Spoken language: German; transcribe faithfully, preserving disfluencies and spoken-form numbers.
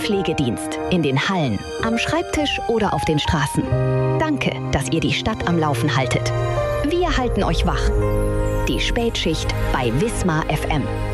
Pflegedienst, in den Hallen, am Schreibtisch oder auf den Straßen. Danke, dass ihr die Stadt am Laufen haltet. Wir halten euch wach. Die Spätschicht bei Wismar F M.